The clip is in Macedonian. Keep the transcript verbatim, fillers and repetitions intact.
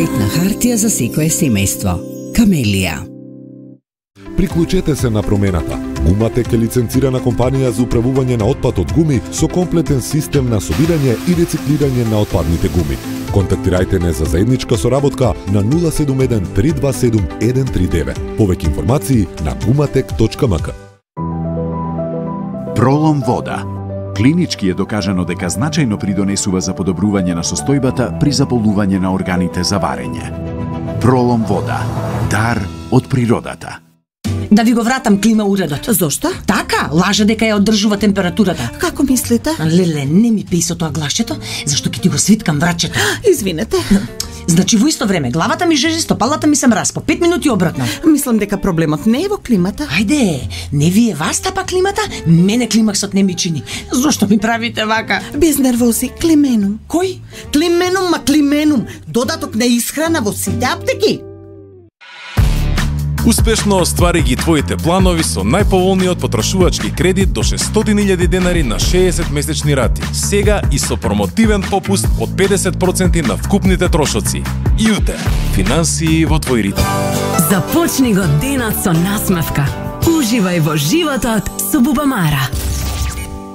тоалетна хартија за секое семејство. Камелија. Приклучете се на промената. Гуматек е лиценцирана компанија за управување на отпад од гуми со комплетен систем на собирање и рециклирање на отпадните гуми. Контактирајте не за заедничка соработка на нула седум еден три два седум еден три девет. Повеќе информации на гуматек точка ем ка. Пролом вода. Клинички е докажано дека значајно придонесува за подобрување на состојбата при заболување на органите за варење. Пролом вода. Дар од природата. Да ви го вратам клима уредот. Зошто? Така, лаже дека ја одржува температурата. Како мислите? Леле, не ми пеи со тоа глашчето, зашто ќе ти го свиткам врачето. Извинете. Значи во исто време главата ми жежи, стопалата ми се мраз, по пет минути обратно. Мислам дека проблемот не е во климата. Ајде, не вие вас тапа климата, мене климаксот не ми чини. Зошто ми правите вака? Без нервози, клименум. Кој? Клименум, ма клименум. Додаток на исхрана во сите аптеки. Успешно оствари ги твоите планови со најповолниот потрошувачки кредит до шестстотини илјади денари на шеесет месечни рати. Сега и со промотивен попуст од педесет проценти на вкупните трошоци. Јуте, финансии во твој ритм. Започни го денот со насмевка. Уживај во животот со Бубамара.